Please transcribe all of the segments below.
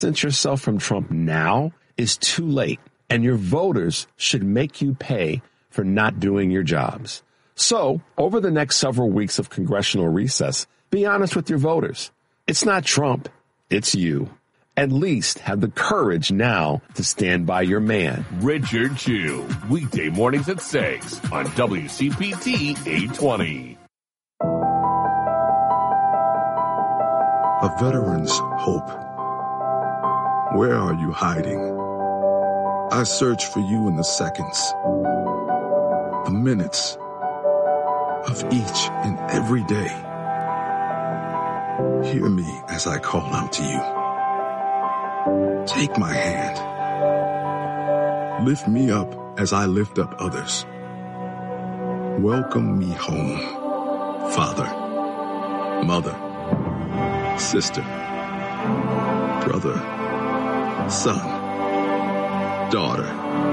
Distance yourself from Trump now is too late, and your voters should make you pay for not doing your jobs. So, over the next several weeks of congressional recess, be honest with your voters. It's not Trump, it's you. At least have the courage now to stand by your man. Richard Chu, weekday mornings at 6 on WCPT 820. A veteran's hope. Where are you hiding? I search for you in the seconds, the minutes of each and every day. Hear me as I call out to you. Take my hand. Lift me up as I lift up others. Welcome me home, Father, Mother, Sister, Brother, Son, Daughter.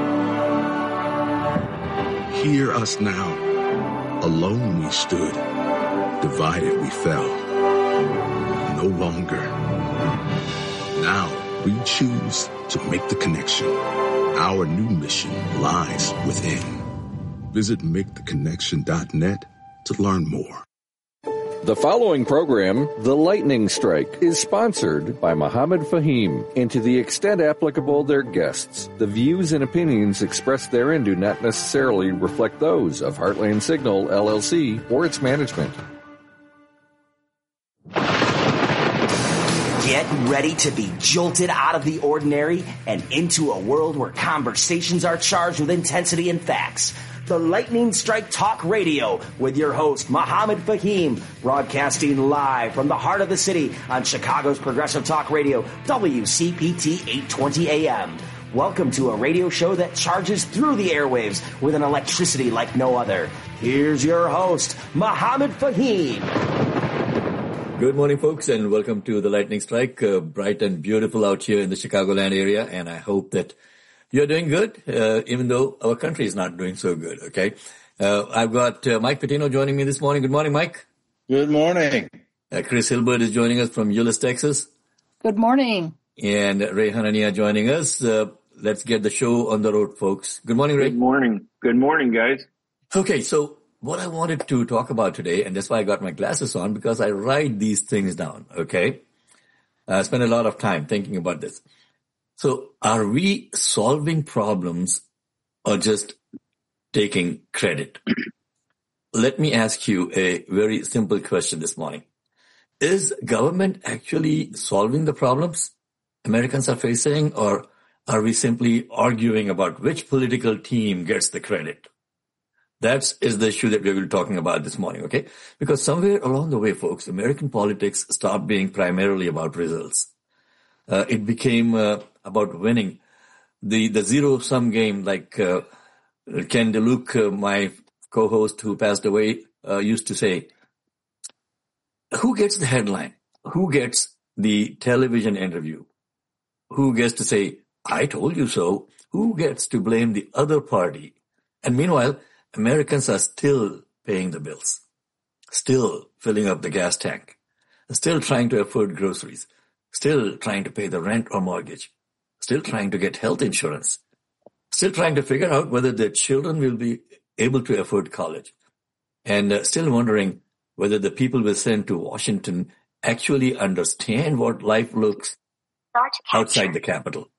Hear us now. Alone we stood, divided we fell. No longer. Now we choose to make the connection. Our new mission lies within. Visit maketheconnection.net to learn more. The following program, The Lightning Strike, is sponsored by Mohammed Fahim, and to the extent applicable, their guests. The views and opinions expressed therein do not necessarily reflect those of Heartland Signal, LLC, or its management. Get ready to be jolted out of the ordinary and into a world where conversations are charged with intensity and facts. The Lightning Strike Talk Radio with your host, Mohammed Fahim, broadcasting live from the heart of the city on Chicago's Progressive Talk Radio, WCPT 820 AM. Welcome to a radio show that charges through the airwaves with an electricity like no other. Here's your host, Mohammed Fahim. Good morning, folks, and welcome to the Lightning Strike. Bright and beautiful out here in the Chicagoland area, and I hope that you're doing good, even though our country is not doing so good, okay? I've got Mike Patino joining me this morning. Good morning, Mike. Good morning. Chris Hilbert is joining us from Euless, Texas. Good morning. And Ray Hanania joining us. Let's get the show on the road, folks. Good morning, Ray. Good morning. Good morning, guys. Okay, so what I wanted to talk about today, and that's why I got my glasses on, because I write these things down, okay? I spend a lot of time thinking about this. So are we solving problems or just taking credit? Let me ask you a very simple question this morning. Is government actually solving the problems Americans are facing, or are we simply arguing about which political team gets the credit? That is the issue that we're going to be talking about this morning, okay? Because somewhere along the way, folks, American politics stopped being primarily about results. It became about winning. The zero-sum game, like Ken DeLuke, my co-host who passed away, used to say, who gets the headline? Who gets the television interview? Who gets to say, I told you so? Who gets to blame the other party? And meanwhile, Americans are still paying the bills, still filling up the gas tank, still trying to afford groceries, still trying to pay the rent or mortgage, still trying to get health insurance, still trying to figure out whether their children will be able to afford college, and still wondering whether the people we send to Washington actually understand what life looks outside the Capitol.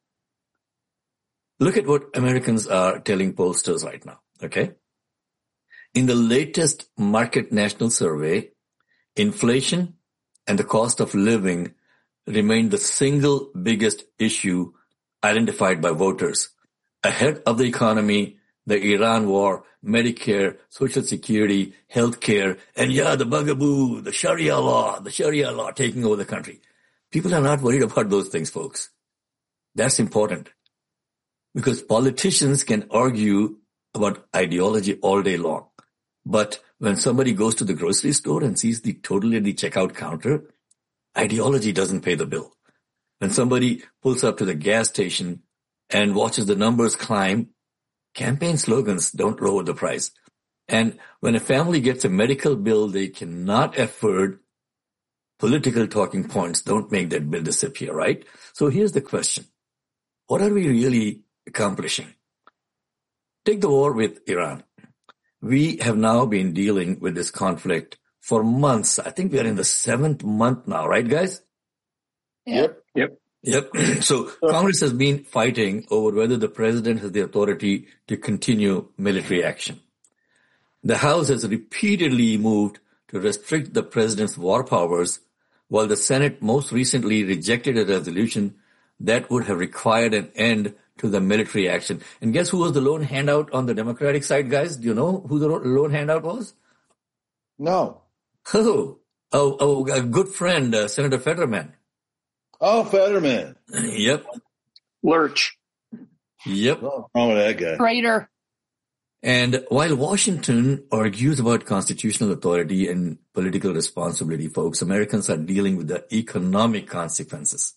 Look at what Americans are telling pollsters right now, okay? In the latest Market National Survey, inflation and the cost of living remained the single biggest issue identified by voters, ahead of the economy, the Iran war, Medicare, Social Security, healthcare, and the bugaboo, the Sharia law taking over the country. People are not worried about those things, folks. That's important, because politicians can argue about ideology all day long. But when somebody goes to the grocery store and sees the total at the checkout counter, ideology doesn't pay the bill. When somebody pulls up to the gas station and watches the numbers climb, campaign slogans don't lower the price. And when a family gets a medical bill they cannot afford, political talking points don't make that bill disappear, right? So here's the question. What are we really accomplishing? Take the war with Iran. We have now been dealing with this conflict for months. I think we are in the 7th month now, right, guys? Yep. So Congress has been fighting over whether the president has the authority to continue military action. The House has repeatedly moved to restrict the president's war powers, while the Senate most recently rejected a resolution that would have required an end to the military action. And guess who was the lone handout on the Democratic side, guys? Do you know who the lone handout was? No. Oh, a good friend, Senator Fetterman. Oh, Fetterman. Yep. Lurch. Yep. What's wrong with that guy? Traitor. And while Washington argues about constitutional authority and political responsibility, folks, Americans are dealing with the economic consequences.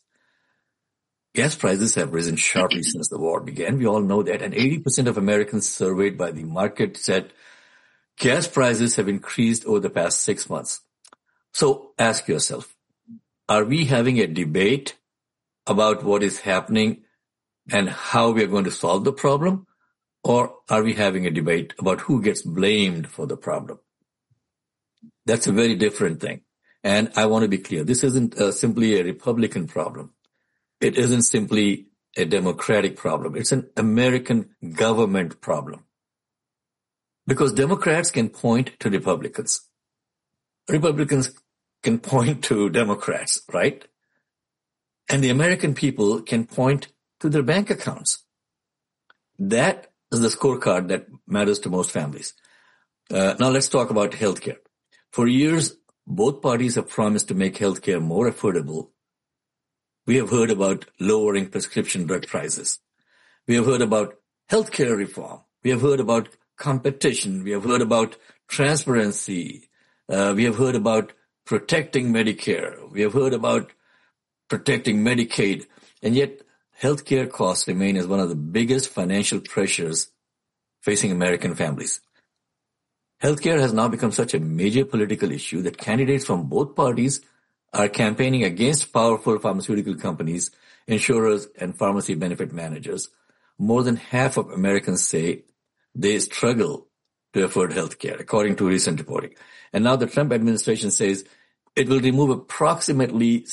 Gas prices have risen sharply since the war began. We all know that. And 80% of Americans surveyed by the market said gas prices have increased over the past 6 months. So ask yourself, are we having a debate about what is happening and how we are going to solve the problem? Or are we having a debate about who gets blamed for the problem? That's a very different thing. And I want to be clear. This isn't simply a Republican problem. It isn't simply a Democratic problem. It's an American government problem. Because Democrats can point to Republicans. Republicans can point to Democrats, right? And the American people can point to their bank accounts. That is the scorecard that matters to most families. Now let's talk about healthcare. For years, both parties have promised to make healthcare more affordable. We have heard about lowering prescription drug prices. We have heard about healthcare reform. We have heard about competition. We have heard about transparency. We have heard about protecting Medicare. We have heard about protecting Medicaid. And yet, healthcare costs remain as one of the biggest financial pressures facing American families. Healthcare has now become such a major political issue that candidates from both parties are campaigning against powerful pharmaceutical companies, insurers, and pharmacy benefit managers. More than half of Americans say they struggle to afford healthcare, according to recent reporting. And now the Trump administration says it will remove approximately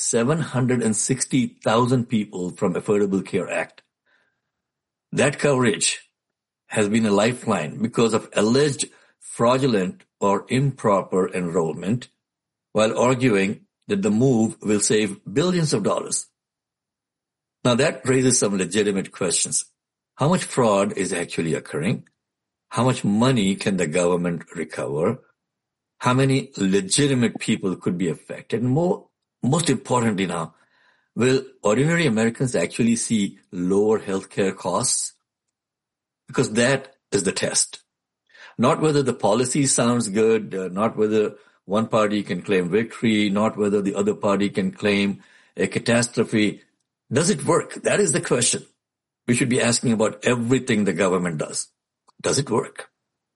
760,000 people from Affordable Care Act. That coverage has been a lifeline because of alleged fraudulent or improper enrollment, while arguing that the move will save billions of dollars. Now that raises some legitimate questions. How much fraud is actually occurring? How much money can the government recover? How many legitimate people could be affected? And most importantly now, will ordinary Americans actually see lower healthcare costs? Because that is the test. Not whether the policy sounds good, not whether one party can claim victory, not whether the other party can claim a catastrophe. Does it work? That is the question. We should be asking about everything the government does. Does it work?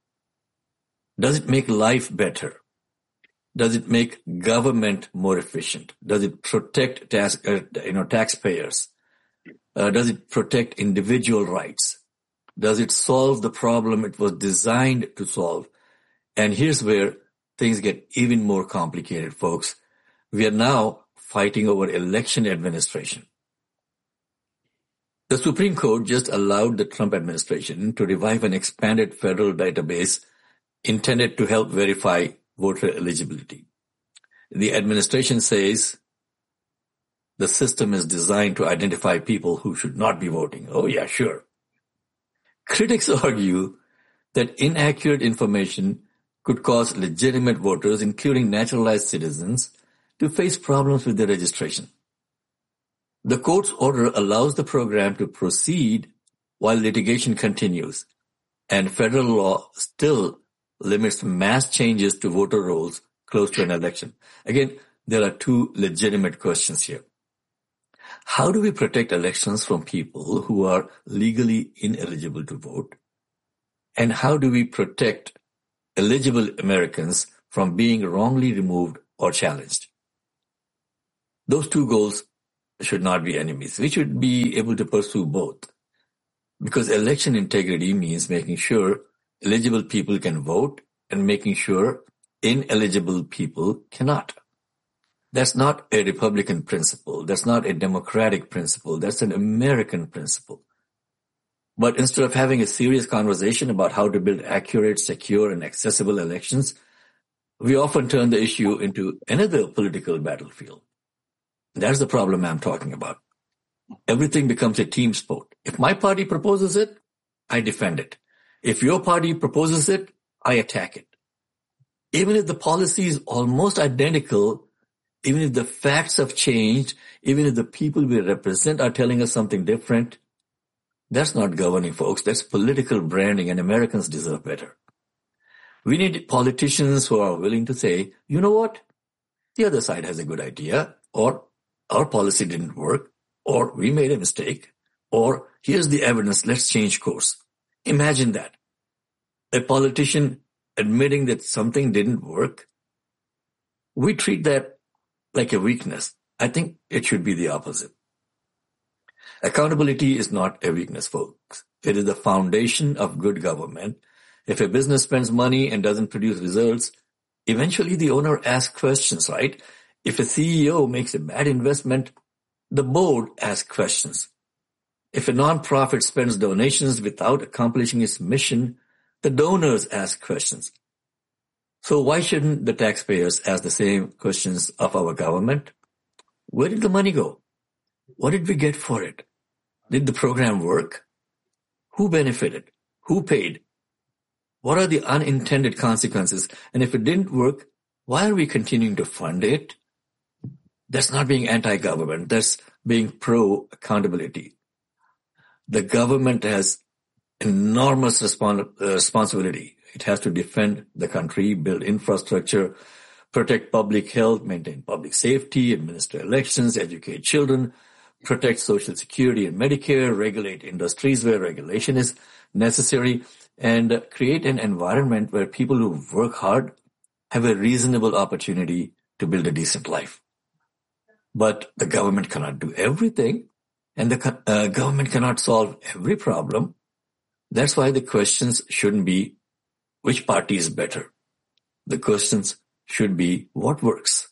Does it make life better? Does it make government more efficient? Does it protect taxpayers? Does it protect individual rights? Does it solve the problem it was designed to solve? And here's where things get even more complicated, folks. We are now fighting over election administration. The Supreme Court just allowed the Trump administration to revive an expanded federal database intended to help verify voter eligibility. The administration says the system is designed to identify people who should not be voting. Oh yeah, sure. Critics argue that inaccurate information could cause legitimate voters, including naturalized citizens, to face problems with their registration. The court's order allows the program to proceed while litigation continues, and federal law still limits mass changes to voter rolls close to an election. Again, there are two legitimate questions here. How do we protect elections from people who are legally ineligible to vote? And how do we protect eligible Americans from being wrongly removed or challenged? Those two goals should not be enemies. We should be able to pursue both. Because election integrity means making sure eligible people can vote and making sure ineligible people cannot. That's not a Republican principle. That's not a democratic principle. That's an American principle. But instead of having a serious conversation about how to build accurate, secure, and accessible elections, we often turn the issue into another political battlefield. That's the problem I'm talking about. Everything becomes a team sport. If my party proposes it, I defend it. If your party proposes it, I attack it. Even if the policy is almost identical, even if the facts have changed, even if the people we represent are telling us something different, that's not governing, folks. That's political branding, and Americans deserve better. We need politicians who are willing to say, you know what? The other side has a good idea, or our policy didn't work, or we made a mistake, or here's the evidence, let's change course. Imagine that. A politician admitting that something didn't work. We treat that like a weakness. I think it should be the opposite. Accountability is not a weakness, folks. It is the foundation of good government. If a business spends money and doesn't produce results, eventually the owner asks questions, right? If a CEO makes a bad investment, the board asks questions. If a nonprofit spends donations without accomplishing its mission, the donors ask questions. So why shouldn't the taxpayers ask the same questions of our government? Where did the money go? What did we get for it? Did the program work? Who benefited? Who paid? What are the unintended consequences? And if it didn't work, why are we continuing to fund it? That's not being anti-government. That's being pro-accountability. The government has enormous responsibility. It has to defend the country, build infrastructure, protect public health, maintain public safety, administer elections, educate children, protect Social Security and Medicare, regulate industries where regulation is necessary, and create an environment where people who work hard have a reasonable opportunity to build a decent life. But the government cannot do everything, and the government cannot solve every problem. That's why the questions shouldn't be which party is better. The questions should be what works.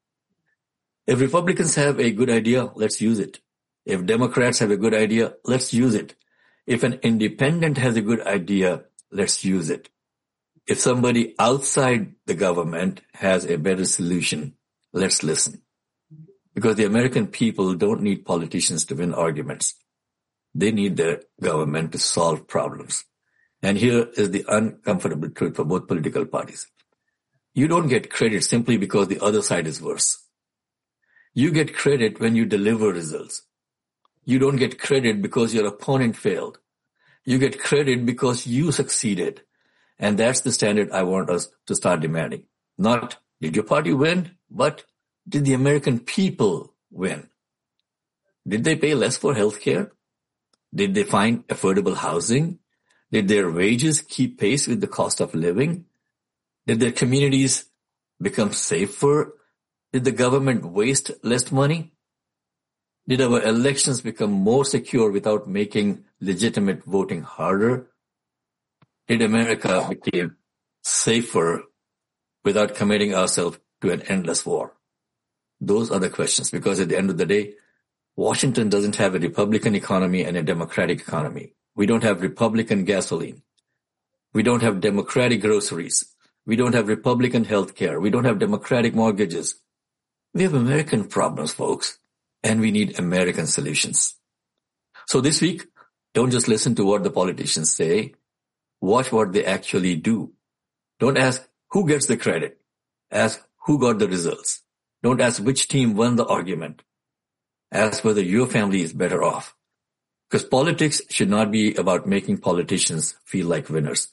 If Republicans have a good idea, let's use it. If Democrats have a good idea, let's use it. If an independent has a good idea, let's use it. If somebody outside the government has a better solution, let's listen. Because the American people don't need politicians to win arguments. They need their government to solve problems. And here is the uncomfortable truth for both political parties. You don't get credit simply because the other side is worse. You get credit when you deliver results. You don't get credit because your opponent failed. You get credit because you succeeded. And that's the standard I want us to start demanding. Not, did your party win? But did the American people win? Did they pay less for healthcare? Did they find affordable housing? Did their wages keep pace with the cost of living? Did their communities become safer? Did the government waste less money? Did our elections become more secure without making legitimate voting harder? Did America become safer without committing ourselves to an endless war? Those are the questions, because at the end of the day, Washington doesn't have a Republican economy and a Democratic economy. We don't have Republican gasoline. We don't have Democratic groceries. We don't have Republican health care. We don't have Democratic mortgages. We have American problems, folks, and we need American solutions. So this week, don't just listen to what the politicians say. Watch what they actually do. Don't ask who gets the credit. Ask who got the results. Don't ask which team won the argument. Ask whether your family is better off. Because politics should not be about making politicians feel like winners.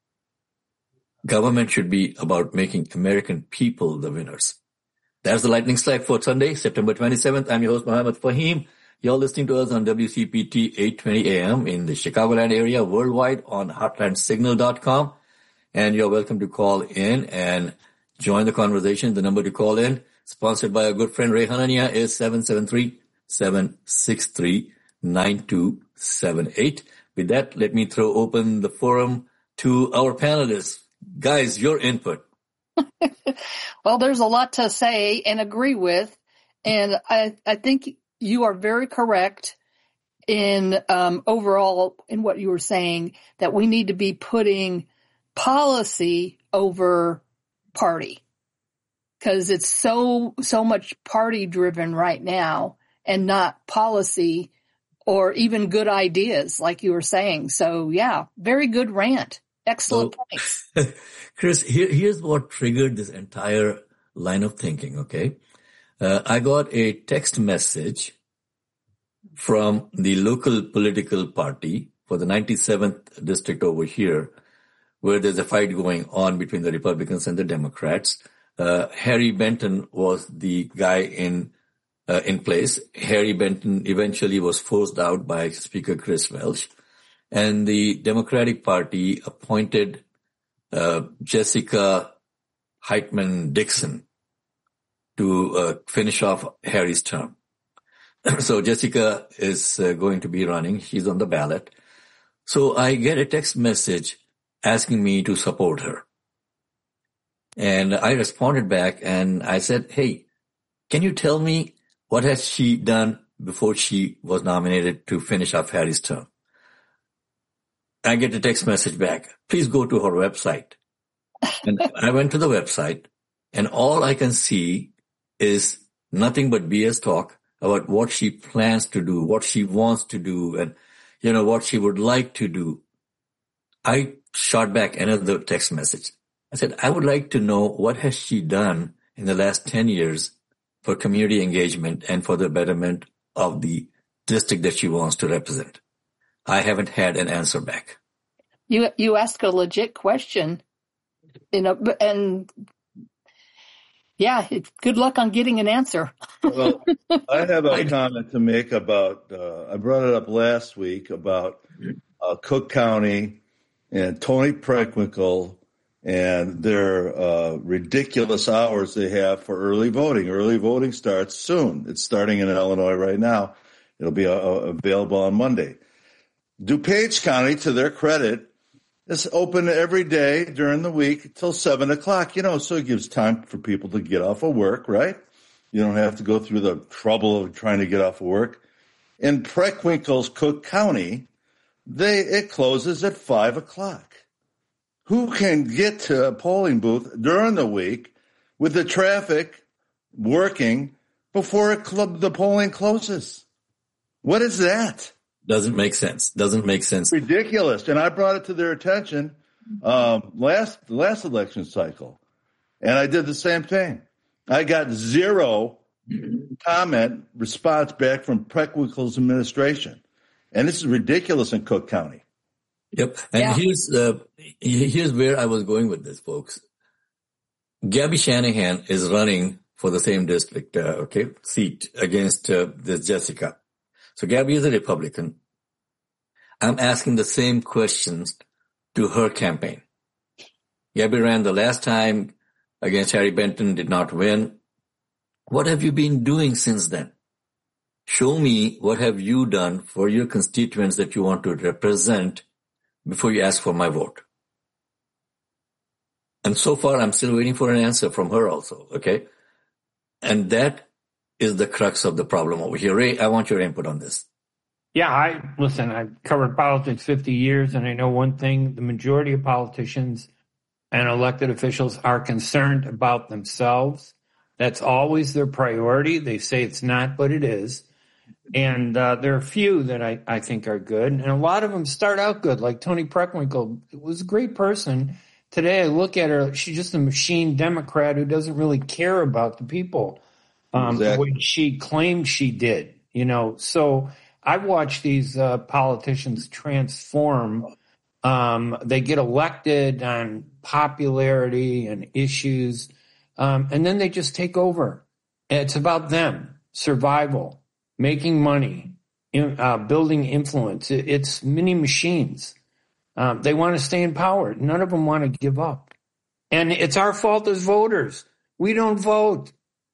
Government should be about making American people the winners. That's the Lightning Strike for Sunday, September 27th. I'm your host, Muhammad Fahim. You're listening to us on WCPT 820 AM in the Chicagoland area, worldwide on heartlandsignal.com. And you're welcome to call in and join the conversation. The number to call in, sponsored by our good friend Ray Hanania, is 773-763-9278. With that, let me throw open the forum to our panelists. Guys, your input. Well, there's a lot to say and agree with. And I think you are very correct in overall in what you were saying, that we need to be putting policy over party, because it's so much party driven right now and not policy or even good ideas, like you were saying. So yeah, very good rant. Excellent points. Chris, here's what triggered this entire line of thinking, okay? I got a text message from the local political party for the 97th district over here, where there's a fight going on between the Republicans and the Democrats. Harry Benton was the guy in place. Harry Benton eventually was forced out by Speaker Chris Welch, and the Democratic Party appointed Jessica Heitman Dixon to finish off Harry's term. So Jessica is going to be running. She's on the ballot. So I get a text message asking me to support her. And I responded back and I said, hey, can you tell me what has she done before she was nominated to finish off Harry's term? I get a text message back. Please go to her website. And I went to the website, and all I can see is nothing but BS talk about what she plans to do, what she wants to do, and, what she would like to do. I shot back another text message. I said, I would like to know what has she done in the last 10 years for community engagement and for the betterment of the district that she wants to represent. I haven't had an answer back. You ask a legit question, and yeah, good luck on getting an answer. Well, I have a comment to make about, I brought it up last week about Cook County and Tony Preckwinkle and their ridiculous hours they have for early voting. Early voting starts soon. It's starting in Illinois right now. It'll be available on Monday. DuPage County, to their credit, is open every day during the week till 7 o'clock, so it gives time for people to get off of work, right? You don't have to go through the trouble of trying to get off of work. In Preckwinkle's Cook County, it closes at 5 o'clock. Who can get to a polling booth during the week with the traffic working before the polling closes? What is that? Doesn't make sense. Ridiculous. And I brought it to their attention last election cycle. And I did the same thing. I got zero response back from Preckwinkle's administration. And this is ridiculous in Cook County. Yep. And here's where I was going with this, folks. Gabby Shanahan is running for the same district, seat against this Jessica. So Gabby is a Republican. I'm asking the same questions to her campaign. Gabby ran the last time against Harry Benton, did not win. What have you been doing since then? Show me what have you done for your constituents that you want to represent before you ask for my vote. And so far, I'm still waiting for an answer from her also, okay? And that is the crux of the problem over here. Ray, I want your input on this. Yeah, I've covered politics 50 years, and I know one thing: the majority of politicians and elected officials are concerned about themselves. That's always their priority. They say it's not, but it is. And there are a few that I think are good, and a lot of them start out good, like Tony Preckwinkle was a great person. Today I look at her, she's just a machine Democrat who doesn't really care about the people the way she claimed she did, So I've watched these politicians transform. They get elected on popularity and issues, and then they just take over. It's about them, survival, making money, building influence. It's mini machines. They want to stay in power. None of them want to give up. And it's our fault as voters. We don't vote.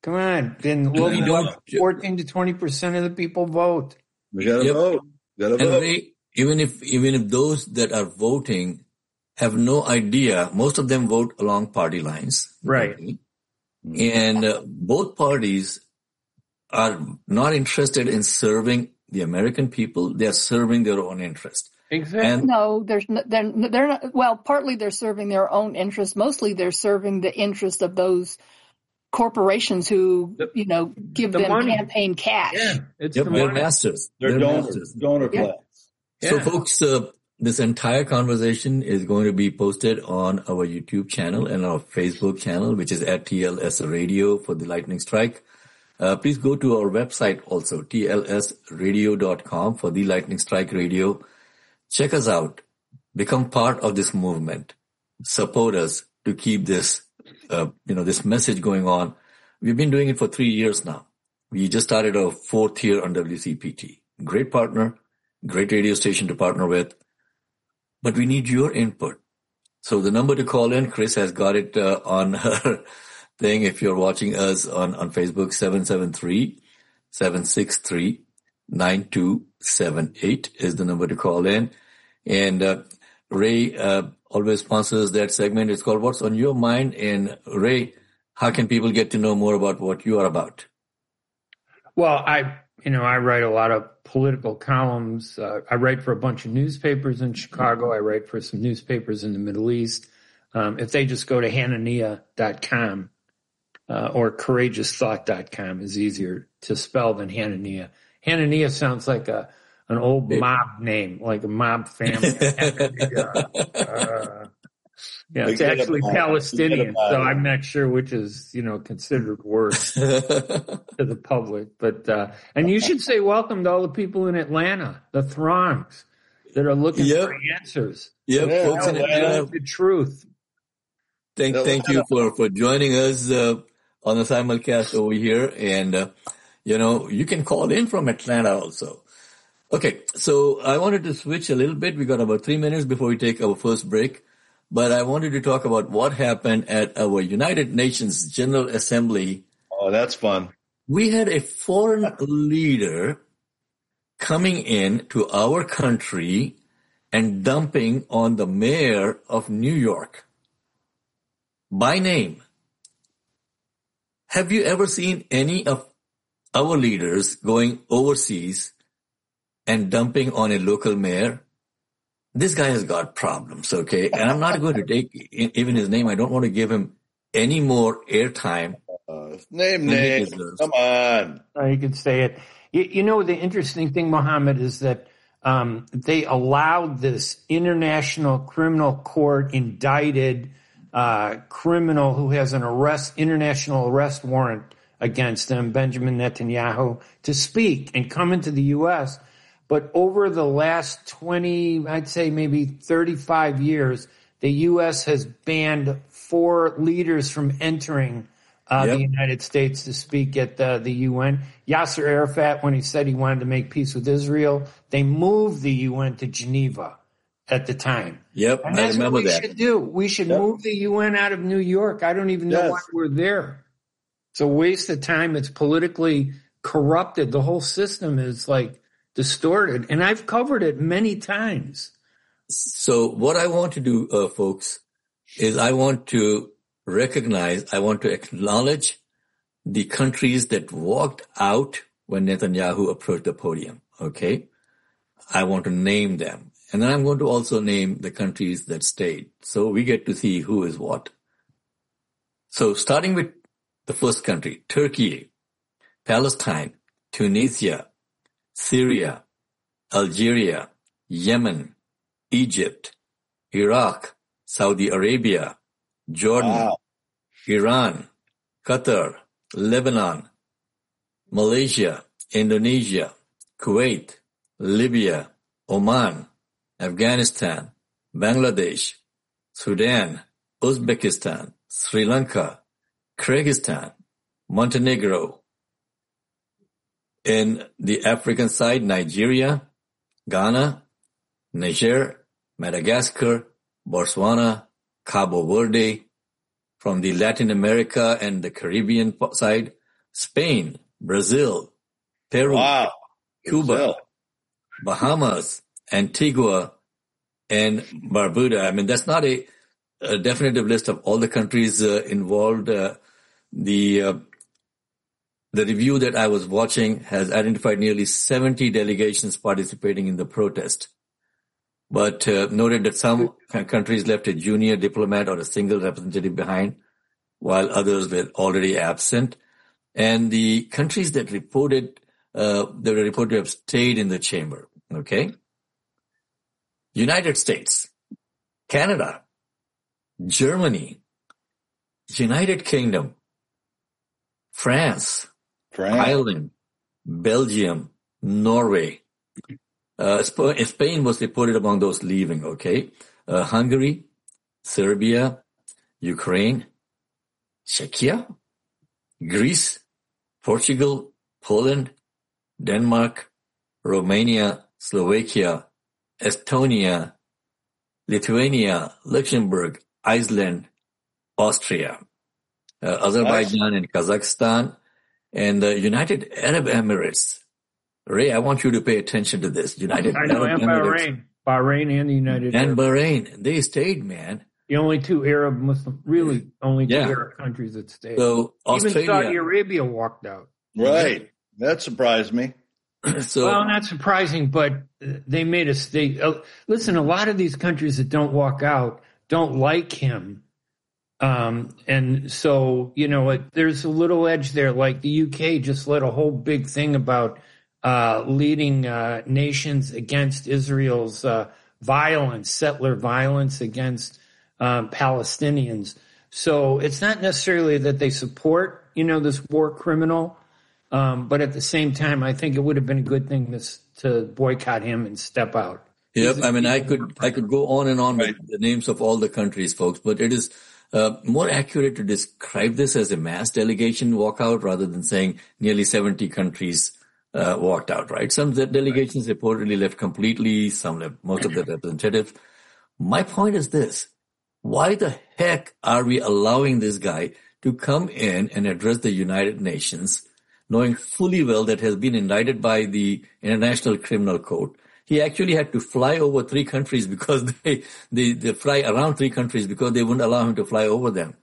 Come on. Then 14 to 20% of the people vote. We got to vote. Ray, even if those that are voting have no idea, most of them vote along party lines. Right. Okay? And both parties are not interested in serving the American people. They are serving their own interest. Exactly. And No, they're not. Well, partly they're serving their own interest. Mostly they're serving the interest of those corporations who, give them money. campaign cash. Yeah, it's Yep, the they're money. masters. They're masters. donor class. So, Yeah. folks, this entire conversation is going to be posted on our YouTube channel and our Facebook channel, which is at TLS Radio for the Lightning Strike. Please go to our website also, tlsradio.com for the Lightning Strike Radio. Check us out. Become part of this movement. Support us to keep this, this message going on. We've been doing it for 3 years now. We just started our 4th year on WCPT. Great partner, great radio station to partner with. But we need your input. So the number to call in, Chris has got it on her thing. If you're watching us on Facebook, 773-763-9278 is the number to call in. And Ray always sponsors that segment. It's called What's on Your Mind? And Ray, how can people get to know more about what you are about? Well, I write a lot of political columns. I write for a bunch of newspapers in Chicago. I write for some newspapers in the Middle East. If they just go to Hanania.com or courageousthought.com is easier to spell than Hanania. Hanania sounds like an old mob name, like a mob family. It's actually Palestinian, so I'm not sure which is, considered worse to the public. But and you should say welcome to all the people in Atlanta, the throngs that are looking for answers. Folks in Atlanta, the truth. Thank you for joining us on the simulcast over here, and you can call in from Atlanta also. Okay, so I wanted to switch a little bit. We got about 3 minutes before we take our first break. But I wanted to talk about what happened at our United Nations General Assembly. Oh, that's fun. We had a foreign leader coming in to our country and dumping on the mayor of New York by name. Have you ever seen any of our leaders going overseas and dumping on a local mayor? This guy has got problems, okay? And I'm not going to take even his name. I don't want to give him any more airtime. Name. Come on. You can say it. The interesting thing, Mohammed, is that they allowed this international criminal court indicted criminal who has an international arrest warrant against him, Benjamin Netanyahu, to speak and come into the U.S., but over the last 20, I'd say maybe 35 years, the U.S. has banned 4 leaders from entering the United States to speak at the UN. Yasser Arafat, when he said he wanted to make peace with Israel, they moved the UN to Geneva at the time. Yep, and that's I remember what we that. should do. We should move the UN out of New York. I don't even know why we're there. It's a waste of time. It's politically corrupted. The whole system is distorted, and I've covered it many times. So what I want to do, folks, is I want to acknowledge the countries that walked out when Netanyahu approached the podium, okay? I want to name them. And then I'm going to also name the countries that stayed. So we get to see who is what. So starting with the first country, Turkey, Palestine, Tunisia, Syria, Algeria, Yemen, Egypt, Iraq, Saudi Arabia, Jordan, Iran, Qatar, Lebanon, Malaysia, Indonesia, Kuwait, Libya, Oman, Afghanistan, Bangladesh, Sudan, Uzbekistan, Sri Lanka, Kyrgyzstan, Montenegro. In the African side, Nigeria, Ghana, Niger, Madagascar, Botswana, Cabo Verde. From the Latin America and the Caribbean side, Spain, Brazil, Peru, Cuba, Brazil. Bahamas, Antigua, and Barbuda. I mean, that's not a definitive list of all the countries involved. The review that I was watching has identified nearly 70 delegations participating in the protest, but noted that some countries left a junior diplomat or a single representative behind, while others were already absent. And the countries that reported, that were reported to have stayed in the chamber, okay? United States, Canada, Germany, United Kingdom, France, Ireland, Belgium, Norway. Spain was reported among those leaving, okay? Hungary, Serbia, Ukraine, Czechia, Greece, Portugal, Poland, Denmark, Romania, Slovakia, Estonia, Lithuania, Luxembourg, Iceland, Austria, Azerbaijan and Kazakhstan, and the United Arab Emirates. Ray, I want you to pay attention to this. United Arab Emirates. Bahrain and the United and Arab. Bahrain. They stayed, man. The only two Arab Muslim, really only two Arab countries that stayed. So Australia, even Saudi Arabia walked out. Right. That surprised me. Well, not surprising, but they made a state. Listen, a lot of these countries that don't walk out don't like him. And so, there's a little edge there. Like the UK just led a whole big thing about leading nations against Israel's settler violence against Palestinians. So it's not necessarily that they support, this war criminal. But at the same time, I think it would have been a good thing to boycott him and step out. Yep. I mean, I could go on and on with the names of all the countries, folks, but it is more accurate to describe this as a mass delegation walkout rather than saying nearly 70 countries walked out, right? Some delegations reportedly left completely, some left most of the representatives. My point is this. Why the heck are we allowing this guy to come in and address the United Nations, knowing fully well that has been indicted by the International Criminal Court? He actually had to fly over 3 countries because they fly around 3 countries because they wouldn't allow him to fly over them.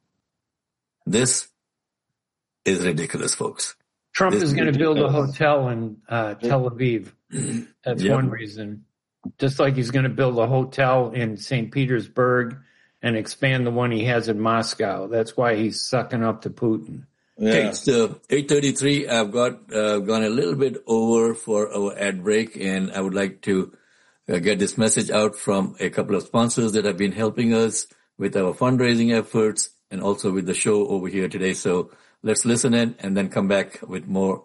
This is ridiculous, folks. Trump is going to build a hotel in Tel Aviv. That's one reason. Just like he's going to build a hotel in St. Petersburg and expand the one he has in Moscow. That's why he's sucking up to Putin. Yeah. Okay, it's 8:33. I've gone a little bit over for our ad break, and I would like to get this message out from a couple of sponsors that have been helping us with our fundraising efforts and also with the show over here today. So let's listen in and then come back with more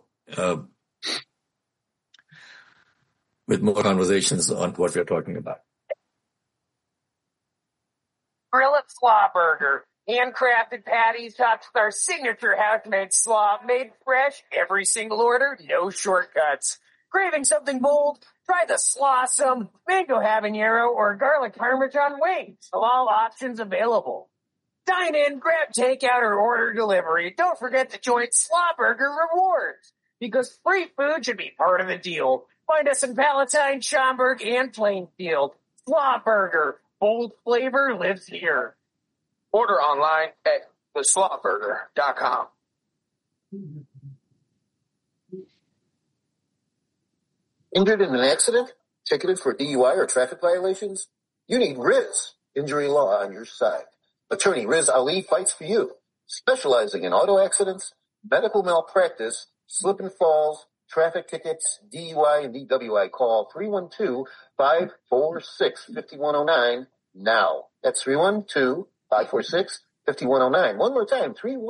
conversations on what we're talking about. Grill It Slaw Burger. Handcrafted patties topped with our signature house-made slaw, made fresh every single order, no shortcuts. Craving something bold? Try the Slawsome, mango habanero, or garlic parmesan wings. All options available. Dine in, grab takeout, or order delivery. Don't forget to join Slaw Burger Rewards, because free food should be part of the deal. Find us in Palatine, Schaumburg, and Plainfield. Slaw Burger. Bold flavor lives here. Order online at theslawburger.com. Injured in an accident? Ticketed for DUI or traffic violations? You need Riz Injury Law on your side. Attorney Riz Ali fights for you, specializing in auto accidents, medical malpractice, slip and falls, traffic tickets, DUI and DWI. Call 312-546-5109 now. That's 312-546-5109. One more time,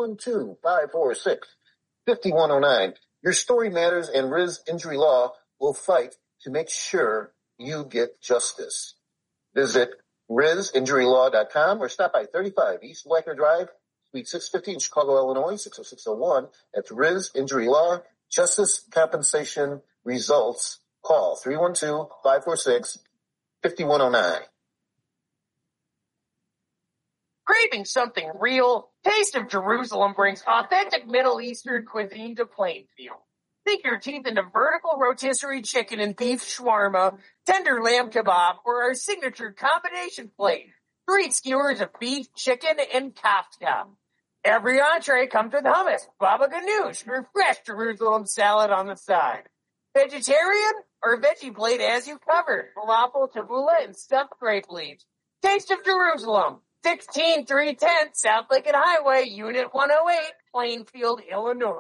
312-546-5109. Your story matters, and Riz Injury Law will fight to make sure you get justice. Visit RizInjuryLaw.com or stop by 35 East Wacker Drive, Suite 650 in Chicago, Illinois, 60601. That's Riz Injury Law. Justice, compensation, results. Call 312-546-5109. Craving something real? Taste of Jerusalem brings authentic Middle Eastern cuisine to Plainfield. Sink your teeth into vertical rotisserie chicken and beef shawarma, tender lamb kebab, or our signature combination plate, 3 skewers of beef, chicken, and kafta. Every entree comes with hummus, baba ganoush, or fresh Jerusalem salad on the side. Vegetarian or veggie plate as you covered, falafel, tabbouleh, and stuffed grape leaves. Taste of Jerusalem. 16310 South Lincoln Highway, Unit 108, Plainfield, Illinois.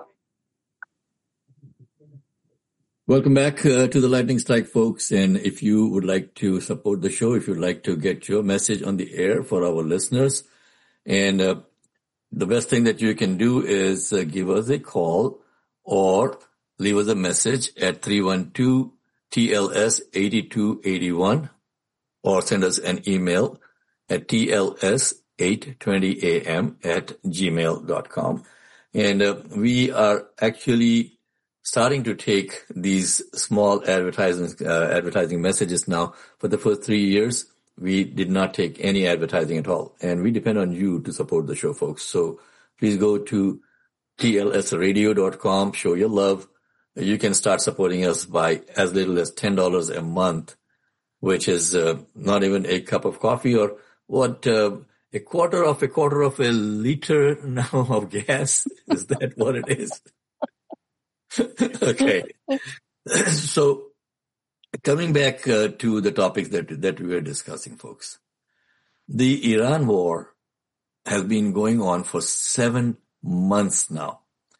Welcome back to the Lightning Strike, folks. And if you would like to support the show, if you'd like to get your message on the air for our listeners, and the best thing that you can do is give us a call or leave us a message at 312-TLS-8281 or send us an email at tls820am@gmail.com. And we are actually starting to take these small advertising messages now. For the first 3 years, we did not take any advertising at all. And we depend on you to support the show, folks. So please go to tlsradio.com, show your love. You can start supporting us by as little as $10 a month, which is not even a cup of coffee or what, a quarter of a liter now of gas. Is that what it is? Okay. So coming back to the topics that we were discussing, folks. The Iran war has been going on for 7 months now.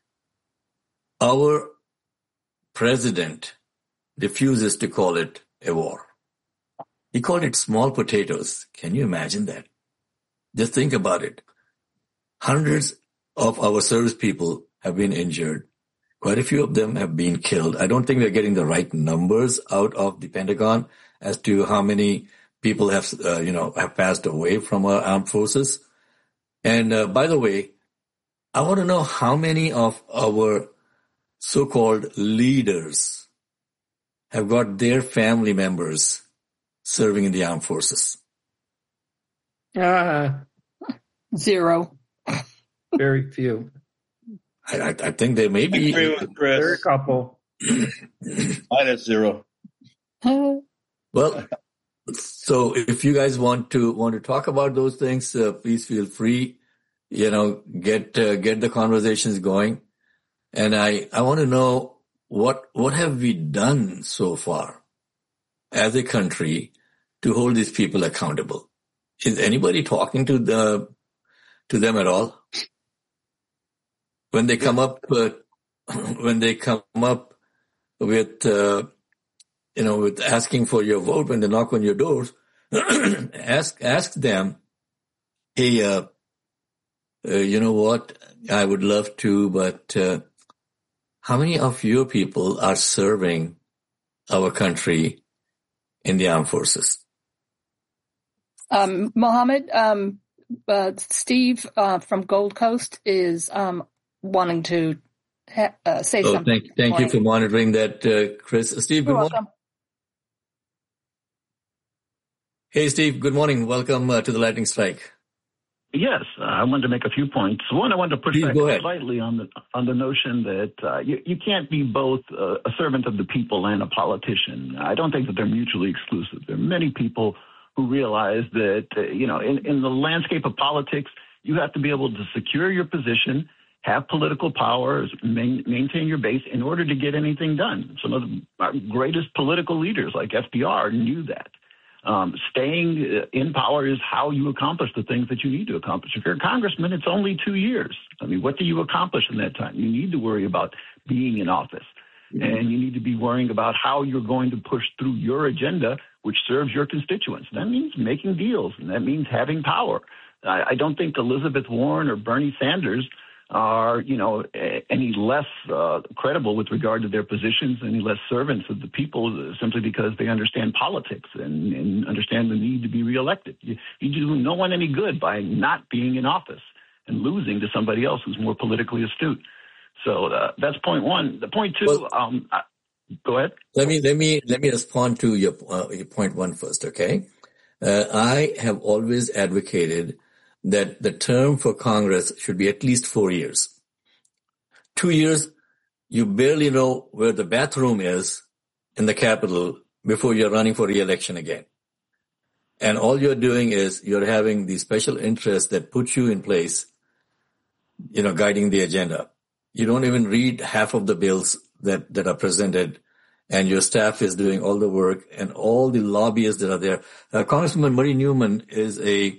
Our president refuses to call it a war. He called it small potatoes. Can you imagine that? Just think about it. Hundreds of our service people have been injured. Quite a few of them have been killed. I don't think we're getting the right numbers out of the Pentagon as to how many people have passed away from our armed forces. And by the way, I want to know how many of our so-called leaders have got their family members serving in the armed forces. 0. Very few. I think there may be. I agree with Chris. There are a couple. Mine is 0. Well, so if you guys want to talk about those things, please feel free. Get the conversations going. And I want to know what have we done so far as a country to hold these people accountable? Is anybody talking to them at all? When they come up with with asking for your vote, when they knock on your doors, ask them, hey, you know what? I would love to, but how many of your people are serving our country in the armed forces? Mohammed, Steve from Gold Coast is wanting to say something. Thank you for monitoring that, Chris. Steve, good morning. Welcome. Hey, Steve, good morning. Welcome to the Lightning Strike. Yes, I wanted to make a few points. One, I wanted to push back slightly on the notion that you can't be both a servant of the people and a politician. I don't think that they're mutually exclusive. There are many people who realize that, in the landscape of politics, you have to be able to secure your position, have political powers, maintain your base in order to get anything done. Some of our greatest political leaders like FDR knew that. Staying in power is how you accomplish the things that you need to accomplish. If you're a congressman, it's only 2 years. I mean, what do you accomplish in that time? You need to worry about being in office. And you need to be worrying about how you're going to push through your agenda, which serves your constituents. That means making deals, and that means having power. I don't think Elizabeth Warren or Bernie Sanders are, any less credible with regard to their positions, any less servants of the people, simply because they understand politics and understand the need to be reelected. You do no one any good by not being in office and losing to somebody else who's more politically astute. So that's point one. The point two. Go ahead. Let me respond to your point one first. Okay, I have always advocated that the term for Congress should be at least 4 years. 2 years, you barely know where the bathroom is in the Capitol before you're running for re-election again. And all you're doing is you're having the special interests that put you in place, guiding the agenda. You don't even read half of the bills that are presented, and your staff is doing all the work and all the lobbyists that are there. Congresswoman Marie Newman is a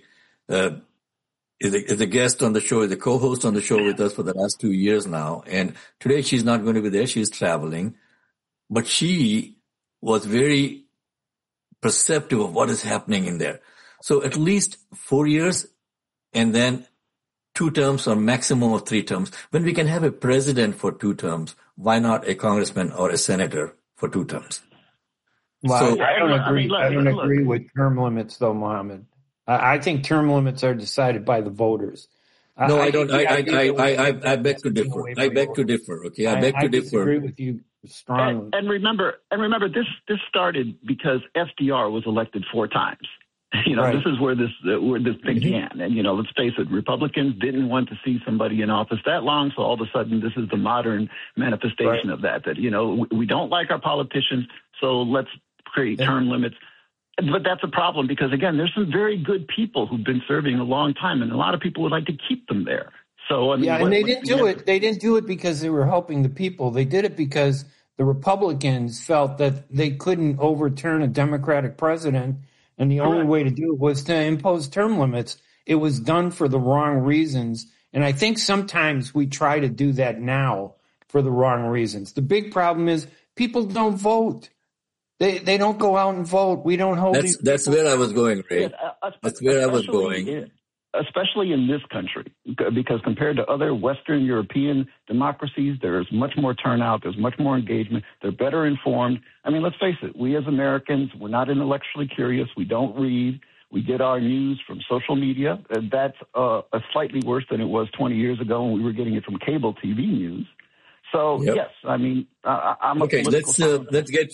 guest on the show, is a co-host on the show with us for the last 2 years now. And today she's not going to be there. She's traveling, but she was very perceptive of what is happening in there. So at least 4 years and then 2 terms or maximum of 3 terms. When we can have a president for 2 terms, why not a congressman or a senator for 2 terms? Well, So I don't agree. I don't agree with term limits, though, Mohammed. I think term limits are decided by the voters. no, I don't. I beg to differ. I beg to differ. Okay, I beg to differ. disagree with you strongly. And remember, this started because FDR was elected 4 times. Right. This is where this began. And let's face it, Republicans didn't want to see somebody in office that long. So all of a sudden, this is the modern manifestation of that. That we don't like our politicians, so let's create term limits. But that's a problem because, again, there's some very good people who've been serving a long time, and a lot of people would like to keep them there. So, and they didn't do it. They didn't do it because they were helping the people. They did it because the Republicans felt that they couldn't overturn a Democratic president, and the only way to do it was to impose term limits. It was done for the wrong reasons, and I think sometimes we try to do that now for the wrong reasons. The big problem is people don't vote. They don't go out and vote. We don't hold these. That's where I was going, Ray. That's where I was going. Especially in this country, because compared to other Western European democracies, there's much more turnout, there's much more engagement, they're better informed. I mean, let's face it, we as Americans, we're not intellectually curious, we don't read, we get our news from social media. That's slightly worse than it was 20 years ago when we were getting it from cable TV news. So yes, I mean, I'm okay. Let's get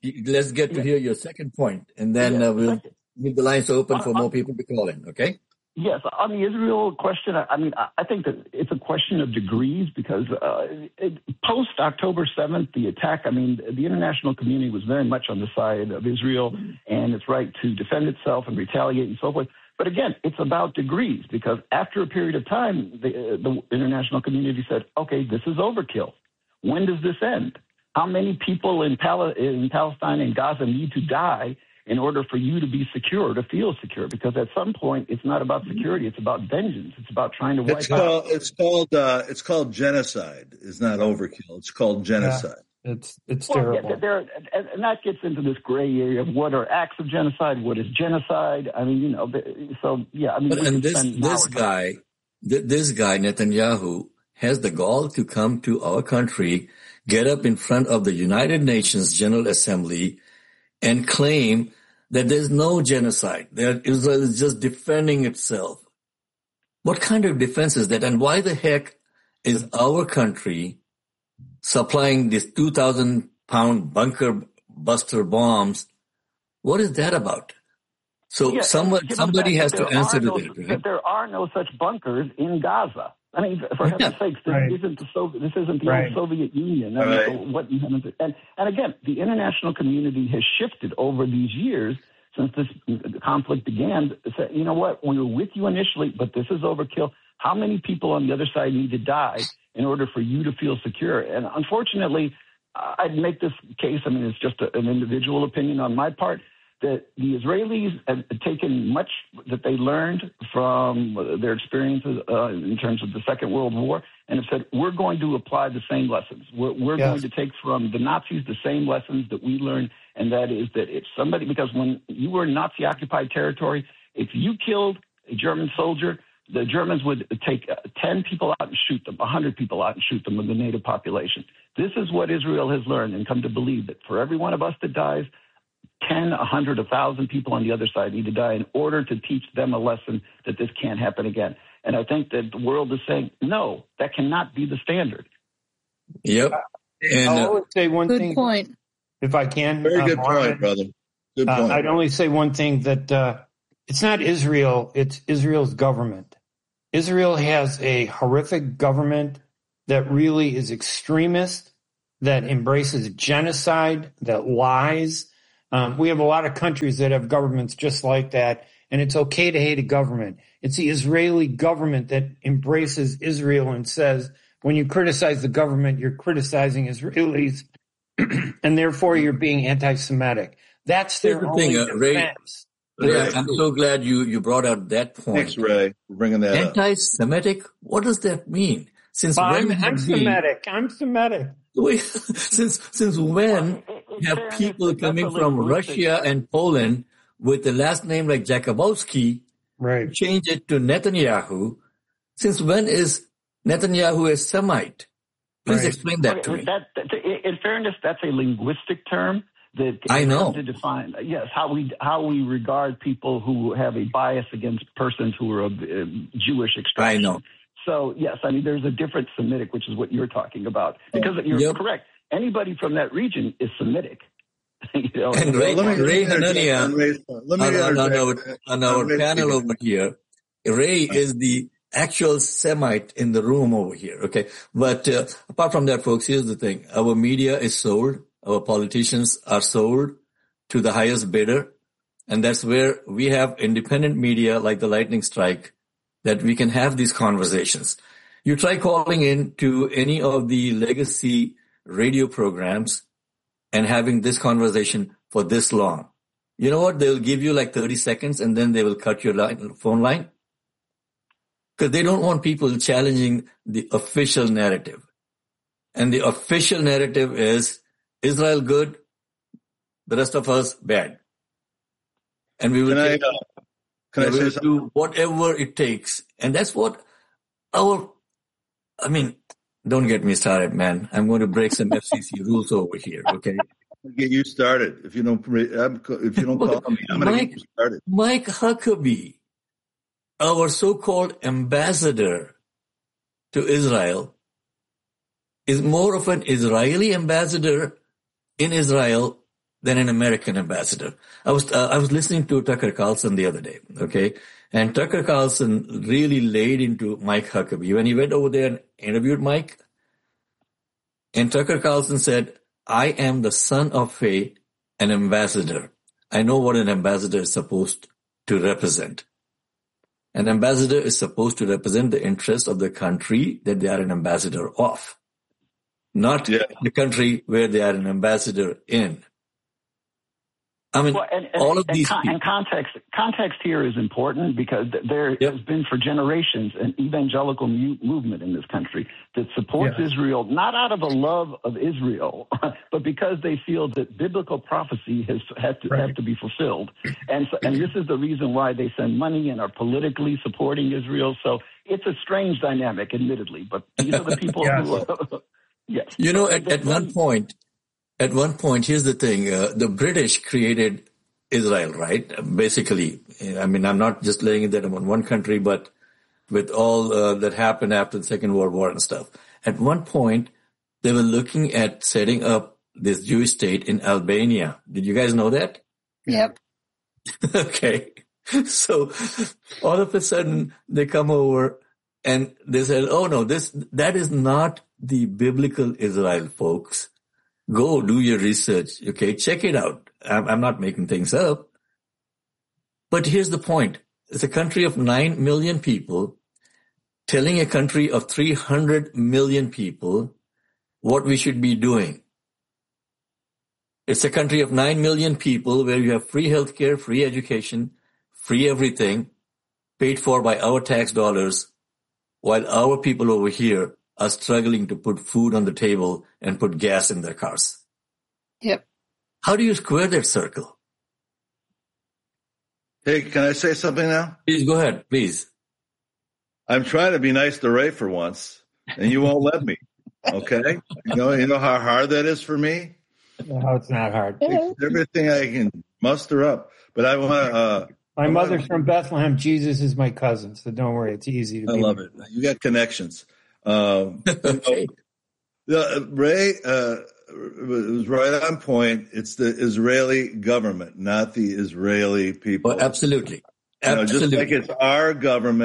to hear your second point, and then we'll leave the lines open for more people to call in. Okay. Yes, on the Israel question, I think that it's a question of degrees because post October 7th, the attack. The international community was very much on the side of Israel and its right to defend itself and retaliate and so forth. But again, it's about degrees because after a period of time, the international community said, "Okay, this is overkill. When does this end? How many people in Palestine and Gaza need to die in order for you to be secure, to feel secure? Because at some point, it's not about security; it's about vengeance. It's about trying to wipe out." It's called genocide. It's not overkill. It's called genocide. Yeah, it's terrible. And that gets into this gray area of what are acts of genocide, what is genocide. But this guy Netanyahu has the gall to come to our country, get up in front of the United Nations General Assembly, and claim that there's no genocide, that Israel is just defending itself. What kind of defense is that? And why the heck is our country supplying these 2,000-pound bunker buster bombs? What is that about? So somebody has to answer to that. Right? That there are no such bunkers in Gaza. For heaven's sakes, this isn't the old Soviet Union. And again, the international community has shifted over these years since this conflict began. Say, you know what? We were with you initially, but this is overkill. How many people on the other side need to die in order for you to feel secure? And unfortunately, I'd make this case. It's just an individual opinion on my part, that the Israelis have taken much that they learned from their experiences in terms of the Second World War and have said, we're going to apply the same lessons. We're going to take from the Nazis the same lessons that we learned, and that is that if somebody, because when you were in Nazi-occupied territory, if you killed a German soldier, the Germans would take 10 people out and shoot them, 100 people out and shoot them in the native population. This is what Israel has learned and come to believe, that for every one of us that dies, 10, 100, 1,000 people on the other side need to die in order to teach them a lesson that this can't happen again. And I think that the world is saying, no, that cannot be the standard. Yep. And I'll only say one thing. Good point. If I can. Very good point, brother. Good point. I'd only say one thing, that it's not Israel, it's Israel's government. Israel has a horrific government that really is extremist, that embraces genocide, that lies. We have a lot of countries that have governments just like that, and it's okay to hate a government. It's the Israeli government that embraces Israel and says, when you criticize the government, you're criticizing Israelis, and therefore you're being anti-Semitic. That's their only defense. Ray, I'm so glad you brought out that point. Thanks, Ray, for bringing that up. Anti-Semitic? What does that mean? I'm Semitic. I'm Semitic. Since when have people coming from Russia and Poland with the last name like Jakubowski change it to Netanyahu? Since when is Netanyahu a Semite? Please explain that to me. In fairness, that's a linguistic term that I know to define how we regard people who have a bias against persons who are of Jewish extraction. I know. So yes, I mean there's a different Semitic, which is what you're talking about. Because you're correct. Anybody from that region is Semitic. And Ray Hanania on our panel over here, Ray is the actual Semite in the room over here. Okay, but apart from that, folks, here's the thing: our media is sold. Our politicians are sold to the highest bidder. And that's where we have independent media like the Lightning Strike that we can have these conversations. You try calling in to any of the legacy radio programs and having this conversation for this long. You know what? They'll give you like 30 seconds and then they will cut your phone line. Because they don't want people challenging the official narrative. And the official narrative is Israel good, the rest of us bad. And we will do whatever it takes. And that's what don't get me started, man. I'm going to break some FCC rules over here, okay? Get you started. If you don't call me, I'm going to get you started. Mike Huckabee, our so-called ambassador to Israel, is more of an Israeli ambassador in Israel than an American ambassador. I was listening to Tucker Carlson the other day, okay? And Tucker Carlson really laid into Mike Huckabee. When he went over there and interviewed Mike, and Tucker Carlson said, I am the son of an ambassador. I know what an ambassador is supposed to represent. An ambassador is supposed to represent the interest of the country that they are an ambassador of, not the country where they are an ambassador in. I mean, all of these people. And context here is important because there has been for generations an evangelical movement in this country that supports Israel, not out of a love of Israel, but because they feel that biblical prophecy has to be fulfilled. And this is the reason why they send money and are politically supporting Israel. So it's a strange dynamic, admittedly, but these are the people who yes. You know, at one point, here's the thing, the British created Israel, right? Basically, I mean, I'm not just laying it that on one country, but with all that happened after the Second World War and stuff. At one point, they were looking at setting up this Jewish state in Albania. Did you guys know that? Yep. Okay. So all of a sudden they come over and they said, oh no, that is not the biblical Israel, folks. Go do your research, okay? Check it out. I'm not making things up. But here's the point. It's a country of 9 million people telling a country of 300 million people what we should be doing. It's a country of 9 million people where you have free healthcare, free education, free everything, paid for by our tax dollars, while our people over here are struggling to put food on the table and put gas in their cars. Yep. How do you square that circle? Hey, can I say something now? Please go ahead, please. I'm trying to be nice to Ray for once, and you won't let me. Okay? You know how hard that is for me? No, it's not hard. It's everything I can muster up. But I want to... my mother's from Bethlehem. Jesus is my cousin, so don't worry. It's easy to I love it. You got connections. Okay. Ray was right on point. It's the Israeli government, not the Israeli people. Oh, absolutely. Absolutely. Just like it's our government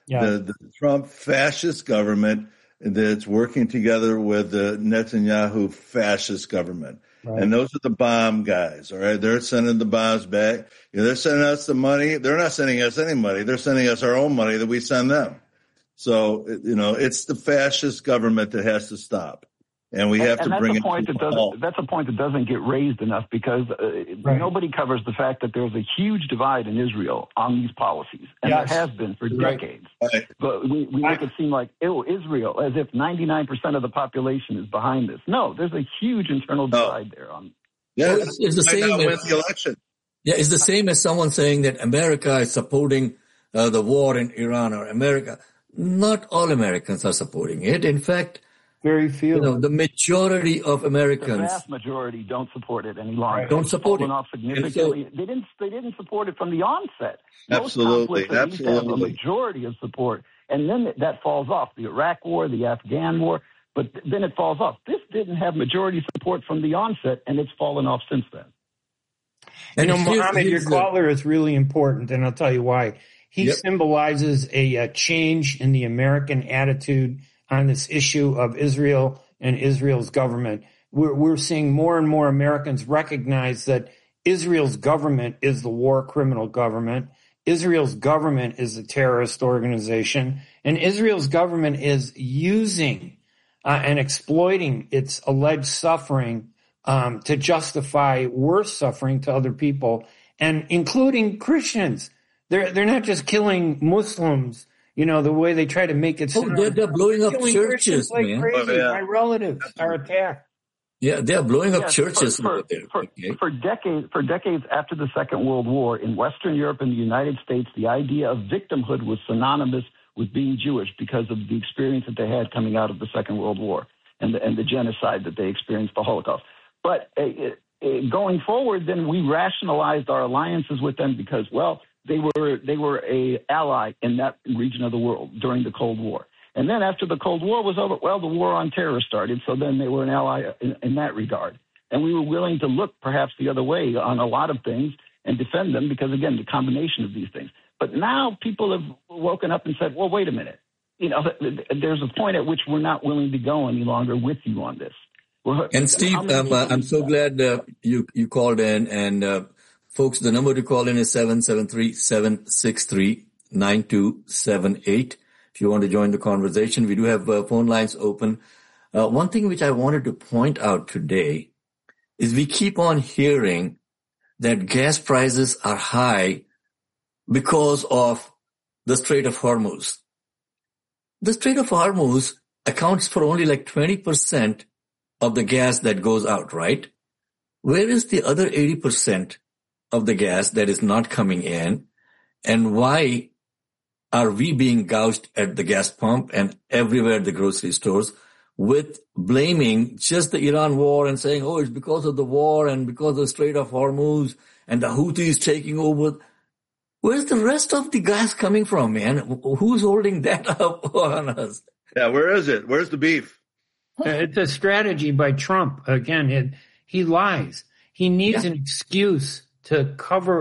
the Trump fascist government that's working together with the Netanyahu fascist government. Right. And those are the bomb guys, all right? They're sending the bombs back. They're sending us the money. They're not sending us any money. They're sending us our own money that we send them. So, it's the fascist government that has to stop. And we have to bring it to that's a point that doesn't get raised enough because nobody covers the fact that there's a huge divide in Israel on these policies. And there has been for decades. Right. But we make it seem like, Israel, as if 99% of the population is behind this. No, there's a huge internal divide there. It's the same with the election. Yeah, it's the same as someone saying that America is supporting the war in Iran or America. Not all Americans are supporting it. In fact, very few. The majority of Americans, the vast majority, don't support it any longer. Don't support it. Off significantly. They didn't support it from the onset. Absolutely. Most conflicts have a majority of support, and then that falls off. The Iraq War, the Afghan War, but then it falls off. This didn't have majority support from the onset, and it's fallen off since then. And Mohammed, your caller is really important, and I'll tell you why. He symbolizes a change in the American attitude on this issue of Israel and Israel's government. We're seeing more and more Americans recognize that Israel's government is the war criminal government. Israel's government is a terrorist organization. And Israel's government is using and exploiting its alleged suffering to justify worse suffering to other people, and including Christians. They're not just killing Muslims, the way they try to make it sound. They're blowing up churches, like man. Crazy. My relatives are attacked. Yeah, they're blowing up churches. For decades after the Second World War, in Western Europe and the United States, the idea of victimhood was synonymous with being Jewish because of the experience that they had coming out of the Second World War and the genocide that they experienced, the Holocaust. But going forward, then we rationalized our alliances with them because, they were a ally in that region of the world during the Cold War. And then after the Cold War was over, the war on terror started. So then they were an ally in that regard. And we were willing to look perhaps the other way on a lot of things and defend them because, again, the combination of these things. But now people have woken up and said, well, wait a minute. There's a point at which we're not willing to go any longer with you on this. And Steve, I'm so glad you called in. And folks, the number to call in is 773-763-9278. If you want to join the conversation, we do have phone lines open. One thing which I wanted to point out today is we keep on hearing that gas prices are high because of the Strait of Hormuz. The Strait of Hormuz accounts for only like 20% of the gas that goes out, right? Where is the other 80% of the gas that is not coming in? And why are we being gouged at the gas pump and everywhere at the grocery stores with blaming just the Iran war and saying, it's because of the war and because of the Strait of Hormuz and the Houthis taking over? Where's the rest of the gas coming from, man? Who's holding that up on us? Yeah, where is it? Where's the beef? It's a strategy by Trump. Again, he lies. He needs an excuse to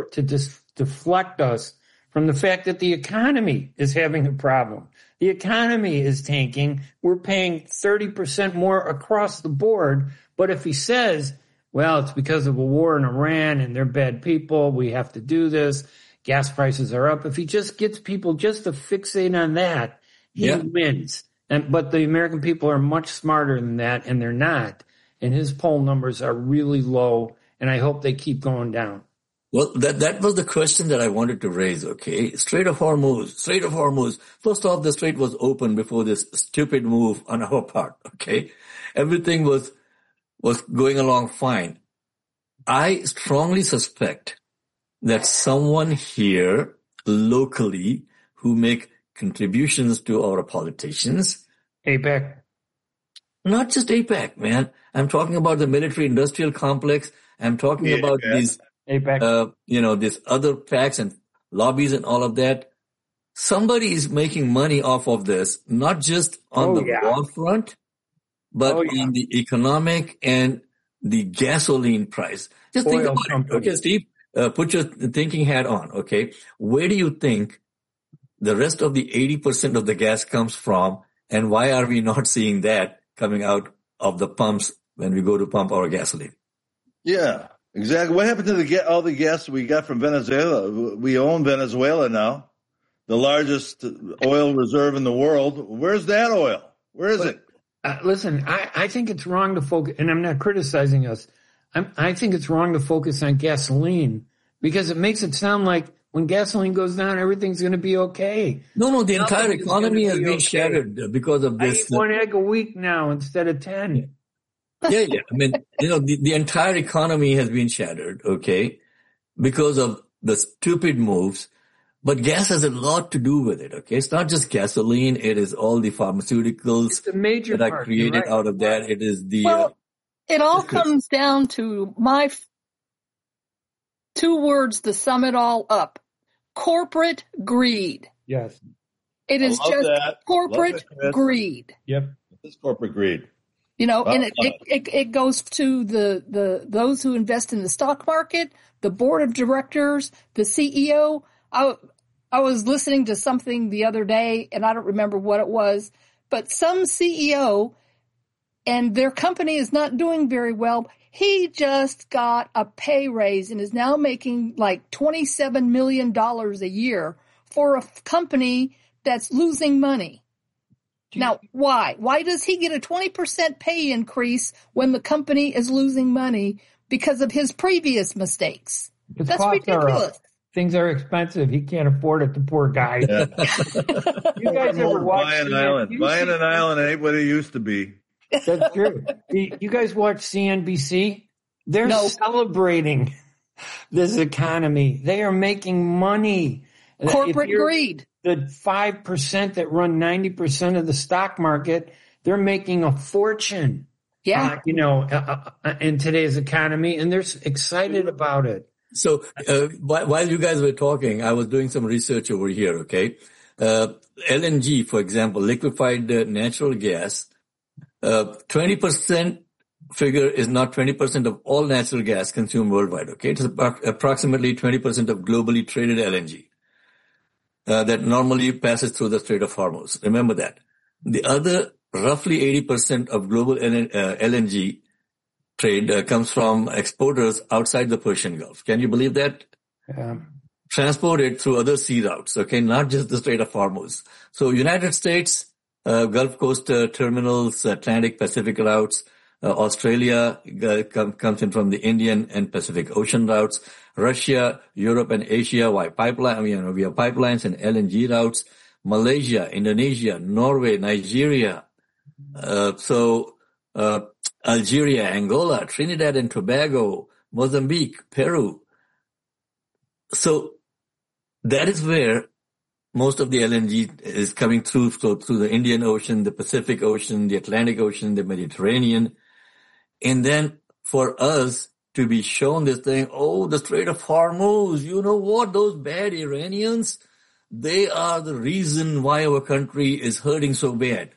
deflect us from the fact that the economy is having a problem. The economy is tanking. We're paying 30% more across the board. But if he says, it's because of a war in Iran and they're bad people, we have to do this, gas prices are up. If he just gets people just to fixate on that, he wins. But the American people are much smarter than that, and they're not. And his poll numbers are really low, and I hope they keep going down. Well, that was the question that I wanted to raise, okay? Strait of Hormuz. First off, the strait was open before this stupid move on our part, okay? Everything was going along fine. I strongly suspect that someone here locally who make contributions to our politicians. AIPAC. Not just AIPAC, man. I'm talking about the military-industrial complex. I'm talking about these, these other PACs and lobbies and all of that. Somebody is making money off of this, not just on the war front, but on the economic and the gasoline price. Just think about it. Okay, Steve, put your thinking hat on, okay? Where do you think the rest of the 80% of the gas comes from, and why are we not seeing that coming out of the pumps when we go to pump our gasoline? Yeah, exactly. What happened to all the gas we got from Venezuela? We own Venezuela now, the largest oil reserve in the world. Where's that oil? Where is it? Listen, I think it's wrong to focus, and I'm not criticizing us. I think it's wrong to focus on gasoline because it makes it sound like when gasoline goes down, everything's going to be okay. No, the entire economy has been shattered because of this. I eat 1 egg a week now instead of 10. Yeah. I mean, the entire economy has been shattered, okay, because of the stupid moves. But gas has a lot to do with it, okay? It's not just gasoline. It is all the pharmaceuticals that are created out of that. It is the... it all comes down to my 2 words to sum it all up. Corporate greed. Yes. It is just corporate greed. Yep. It's corporate greed. And it goes to the those who invest in the stock market, the board of directors, the CEO. I was listening to something the other day, and I don't remember what it was, but some CEO and their company is not doing very well. He just got a pay raise and is now making like $27 million a year for a company that's losing money. Now, why? Why does he get a 20% pay increase when the company is losing money because of his previous mistakes? That's ridiculous. Things are expensive. He can't afford it, the poor guy. Yeah. You guys ever watch buying an island ain't what it used to be. That's true. You guys watch CNBC? They're celebrating this economy. They are making money. Corporate greed. The 5% that run 90% of the stock market, they're making a fortune. Yeah. In today's economy, and they're excited about it. So while you guys were talking, I was doing some research over here, okay? LNG, for example, liquefied natural gas, 20% figure is not 20% of all natural gas consumed worldwide, okay? It's approximately 20% of globally traded LNG that normally passes through the Strait of Hormuz. Remember that. The other roughly 80% of global LNG trade comes from exporters outside the Persian Gulf. Can you believe that? Yeah. Transported through other sea routes, okay, not just the Strait of Hormuz. So United States, Gulf Coast terminals, Atlantic Pacific routes, Australia comes in from the Indian and Pacific Ocean routes. Russia, Europe, and Asia via pipeline. We have pipelines and LNG routes. Malaysia, Indonesia, Norway, Nigeria. Algeria, Angola, Trinidad and Tobago, Mozambique, Peru. So that is where most of the LNG is coming through. So through the Indian Ocean, the Pacific Ocean, the Atlantic Ocean, the Mediterranean. And then for us to be shown this thing, the Strait of Hormuz, you know what? Those bad Iranians, they are the reason why our country is hurting so bad.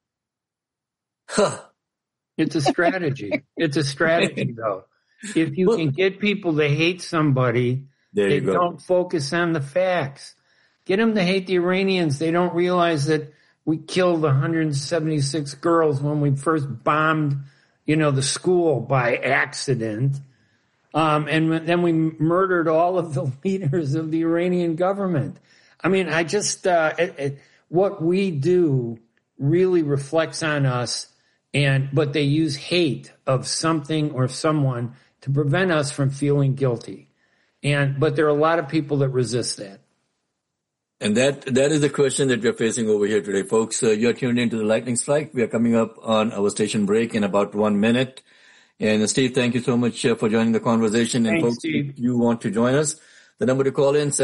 Huh. It's a strategy. It's a strategy, though. If you can get people to hate somebody, they don't focus on the facts. Get them to hate the Iranians. They don't realize that we killed 176 girls when we first bombed, the school by accident. And then we murdered all of the leaders of the Iranian government. I mean, what we do really reflects on us. But they use hate of something or someone to prevent us from feeling guilty. But there are a lot of people that resist that. And that is the question that we're facing over here today, folks. You're tuned into the Lightning Strike. We are coming up on our station break in about 1 minute. And Steve, thank you so much for joining the conversation. Thanks, and folks, Steve. if you want to join us, the number to call in,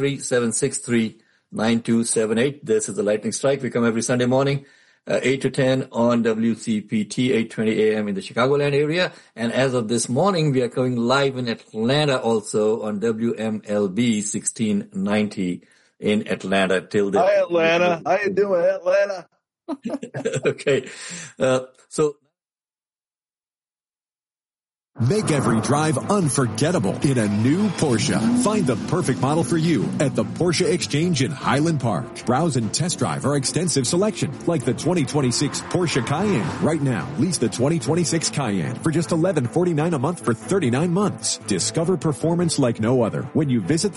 773-763-9278. This is the Lightning Strike. We come every Sunday morning. 8 to 10 on WCPT, 8:20 a.m. in the Chicagoland area. And as of this morning, we are coming live in Atlanta also on WMLB 1690 in Atlanta till the... Hi, Atlanta. How you doing, Atlanta? Okay. So Make every drive unforgettable in a new Porsche. Find the perfect model for you at the Porsche Exchange in Highland Park. Browse and test drive our extensive selection, like the 2026 Porsche Cayenne. Right now, lease the 2026 Cayenne for just $1149 a month for 39 months. Discover performance like no other when you visit the